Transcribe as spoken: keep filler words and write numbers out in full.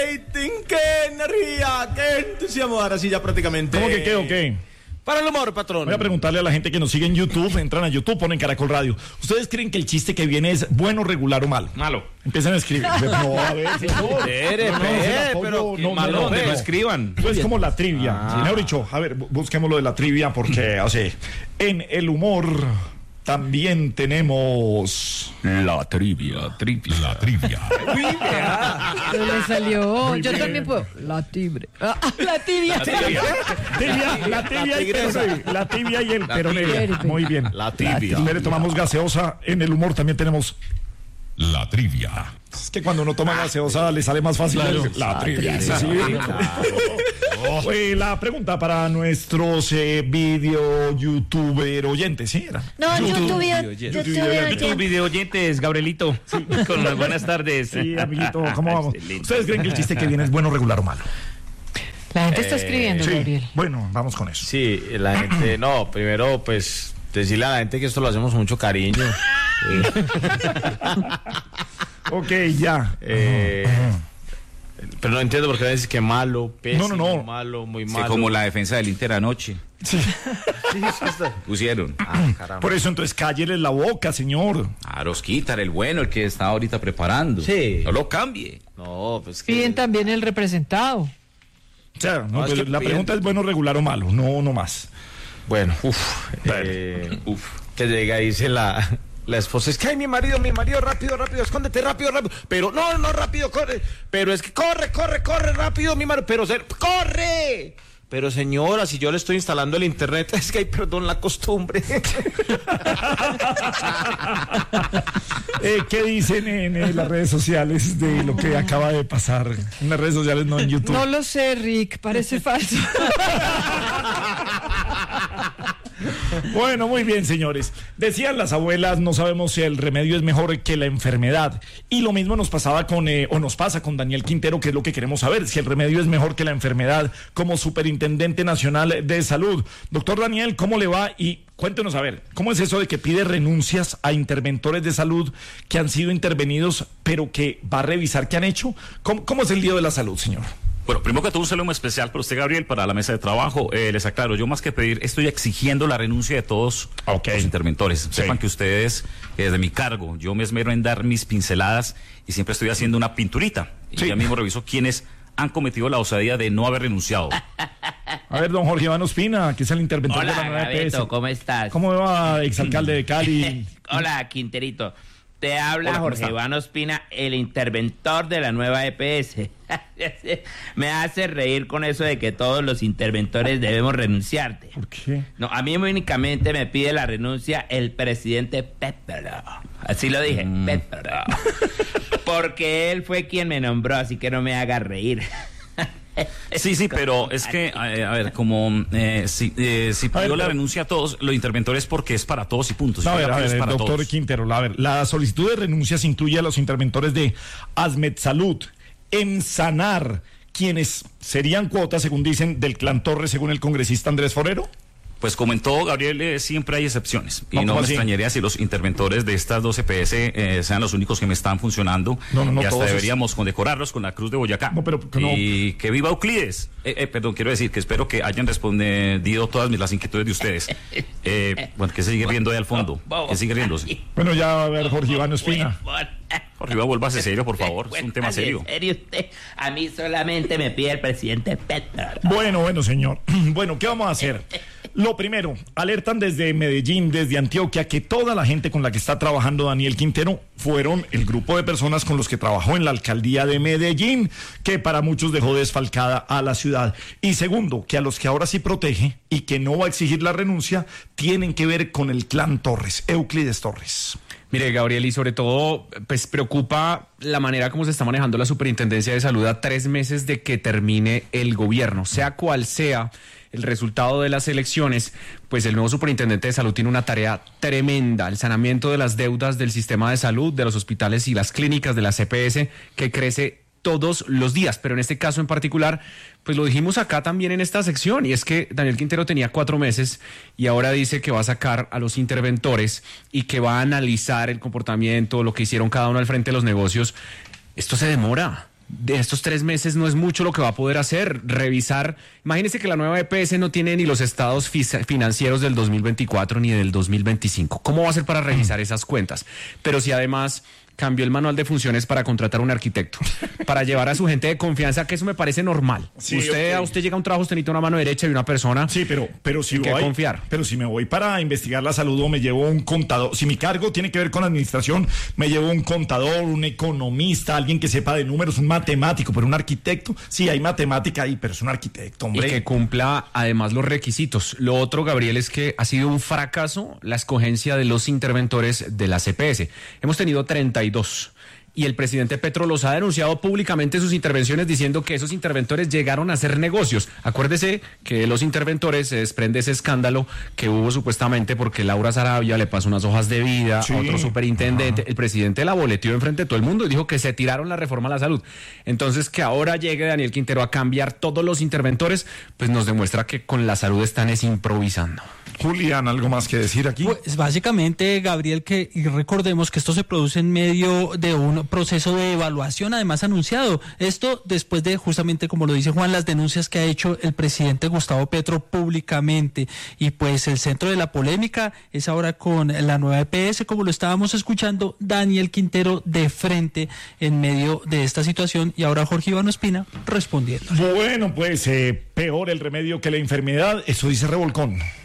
rating, qué energía, qué entusiasmo. Ahora sí, ya prácticamente. ¿Cómo que qué o qué? Para el humor, patrón. Voy a preguntarle a la gente que nos sigue en YouTube, entran a YouTube, ponen Caracol Radio. ¿Ustedes creen que el chiste que viene es bueno, regular o malo? Malo. Empiezan a escribir. No, a ver, señor. Espere, No, no, espere, apoyo, pero no, Malo, no, no, donde no. lo escriban. Pues como la trivia. Ah. Mejor dicho, a ver, bu- busquemos lo de la trivia porque, o sea, en el humor también tenemos La trivia, trivia. La trivia. Pero le salió. Muy Yo bien. también puedo. La tibre. Ah, la tibia. La trivia. tibia, la tibia y el peroné. La tibia y el peroné. tibia. Muy bien. La tibia. Primero tomamos gaseosa. En el humor también tenemos. La trivia. Es que cuando uno toma gaseosa le sale más fácil Claro. la trivia. trivia. Sí. Eh, la pregunta para nuestros eh, video youtuber oyentes, ¿sí? Era? No, YouTube. YouTube. YouTube, YouTube. YouTube YouTube. video oyentes, Gabrielito. Con las buenas tardes. Sí, amiguito, ¿cómo vamos? Excelente. ¿Ustedes creen que el chiste que viene es bueno, regular o malo? La gente está escribiendo, Sí. Gabriel. Bueno, vamos con eso. Sí, la gente, no, primero pues decirle a la gente que esto lo hacemos con mucho cariño. Ok, ya. Eh, pero no entiendo por qué dices que malo, pésimo, No, no, no. malo, muy Sí, malo. como la defensa del Inter anoche. Sí. Pusieron. Ah, caramba. Por eso entonces cállele la boca, señor. A Rosquitar, el bueno, el que está ahorita preparando. Sí. No lo cambie. No, pues que... Piden también el representado. O sea, no, No, es pues, que la piden- pregunta es bueno, regular o malo, no, no más. Bueno, uff, Bueno. eh, uf, que llega y dice la, la esposa, es que ay, mi marido, mi marido, rápido, rápido, escóndete, rápido, rápido, pero no, no, rápido, corre, pero es que corre, corre, corre, rápido, mi marido, pero ser, corre, pero señora, si yo le estoy instalando el internet, es que hay, perdón, la costumbre. Eh, ¿Qué dicen en, eh, las redes sociales de lo que acaba de pasar? En las redes sociales, no en YouTube. No lo sé, Rick. Parece falso. Bueno, muy bien, señores. Decían las abuelas, no sabemos si el remedio es mejor que la enfermedad. Y lo mismo nos pasaba con, eh, o nos pasa con Daniel Quintero, que es lo que queremos saber, si el remedio es mejor que la enfermedad como Superintendente Nacional de Salud. Doctor Daniel, ¿cómo le va? Y cuéntenos, a ver, ¿cómo es eso de que pide renuncias a interventores de salud que han sido intervenidos, pero que va a revisar qué han hecho? ¿Cómo, cómo es el lío de la salud, señor? Bueno, primero que todo un saludo muy especial para usted, Gabriel, para la mesa de trabajo. Eh, les aclaro, yo más que pedir, estoy exigiendo la renuncia de todos Ok. los interventores. Sí. Sepan que ustedes, eh, de mi cargo, yo me esmero en dar mis pinceladas y siempre estoy haciendo una pinturita. Y Sí. ya mismo reviso quiénes han cometido la osadía de no haber renunciado. A ver, don Jorge Iván Ospina, que es el interventor de la Hola, nueva E P S. Gabito, ¿cómo estás? ¿Cómo va, exalcalde de Cali? Hola, Quinterito. Te habla Hola, ¿cómo Jorge está? Iván Ospina, el interventor de la nueva E P S. Me hace reír con eso de que todos los interventores debemos renunciarte. ¿Por qué? No, a mí únicamente me pide la renuncia el presidente Petro. Así lo dije, Mm. Petro. Porque él fue quien me nombró, así que no me haga reír. Sí, sí, pero es que, eh, a ver, como eh, si, eh, si A ver, pidió la pero- renuncia a todos, los interventores porque es para todos y puntos. No, a Yo ver, creo a que ver, es para doctor todos. Quintero, a ver, la solicitud de renuncias incluye a los interventores de Asmed Salud, Ensanar, quienes serían cuotas, según dicen, del clan Torres, según el congresista Andrés Forero. Pues como en todo, Gabriel, eh, siempre hay excepciones. Y No, no ¿cómo me así? extrañaría si los interventores de estas dos E P S eh, sean los únicos que me están funcionando. No, no, no, y hasta todos es- deberíamos condecorarlos con la Cruz de Boyacá. No, pero que no. Y que viva Euclides. Eh, eh, perdón, quiero decir que espero que hayan respondido todas mis, las inquietudes de ustedes. Eh, bueno, que se sigue riendo ahí al fondo. Que sigue riéndose. Bueno, ya a ver, Jorge Iván Ospina. Jorge Iván, vuélvase serio, por favor. Es un tema serio. ¿En serio usted? A mí solamente me pide el presidente Petro. Bueno, bueno, señor. Bueno, ¿qué vamos a hacer? Lo primero, alertan desde Medellín, desde Antioquia, que toda la gente con la que está trabajando Daniel Quintero fueron el grupo de personas con los que trabajó en la alcaldía de Medellín, que para muchos dejó desfalcada a la ciudad. Y segundo, que a los que ahora sí protege y que no va a exigir la renuncia, tienen que ver con el clan Torres, Euclides Torres. Mire, Gabriel, y sobre todo, pues preocupa la manera como se está manejando la Superintendencia de Salud a tres meses de que termine el gobierno. Sea cual sea el resultado de las elecciones, pues el nuevo Superintendente de Salud tiene una tarea tremenda, el sanamiento de las deudas del sistema de salud, de los hospitales y las clínicas de la C P S, que crece todos los días, pero en este caso en particular, pues lo dijimos acá también en esta sección, y es que Daniel Quintero tenía cuatro meses y ahora dice que va a sacar a los interventores y que va a analizar el comportamiento, lo que hicieron cada uno al frente de los negocios. Esto se demora, de estos tres meses no es mucho lo que va a poder hacer, revisar. Imagínense que la nueva E P S no tiene ni los estados financieros del dos mil veinticuatro ni del dos mil veinticinco. ¿Cómo va a ser para revisar esas cuentas? Pero si además cambió el manual de funciones para contratar un arquitecto, para llevar a su gente de confianza, que eso me parece normal. Sí, usted, okay. a usted llega a un trabajo, usted necesita una mano derecha y una persona. Sí, pero, pero si en que voy, confiar. Pero si me voy para investigar la salud o me llevo un contador, si mi cargo tiene que ver con la administración, me llevo un contador, un economista, alguien que sepa de números, un matemático, pero un arquitecto, sí, hay matemática ahí, pero es un arquitecto, hombre. Y que cumpla además los requisitos. Lo otro, Gabriel, es que ha sido un fracaso la escogencia de los interventores de la C P S. Hemos tenido treinta y dos. Y el presidente Petro los ha denunciado públicamente sus intervenciones diciendo que esos interventores llegaron a hacer negocios. Acuérdese que de los interventores se desprende ese escándalo que hubo supuestamente porque Laura Sarabia le pasó unas hojas de vida sí. a otro superintendente. Ajá. El presidente la boleteó enfrente de todo el mundo y dijo que se tiraron la reforma a la salud. Entonces, que ahora llegue Daniel Quintero a cambiar todos los interventores, pues nos demuestra que con la salud están es improvisando. Julián, ¿algo más que decir aquí? Pues básicamente, Gabriel, que y recordemos que esto se produce en medio de un proceso de evaluación, además anunciado. Esto después de, justamente como lo dice Juan, las denuncias que ha hecho el presidente Gustavo Petro públicamente. Y pues el centro de la polémica es ahora con la nueva E P S, como lo estábamos escuchando, Daniel Quintero de frente en medio de esta situación. Y ahora Jorge Iván Ospina respondiendo. Bueno, pues eh, peor el remedio que la enfermedad, eso dice Revolcón.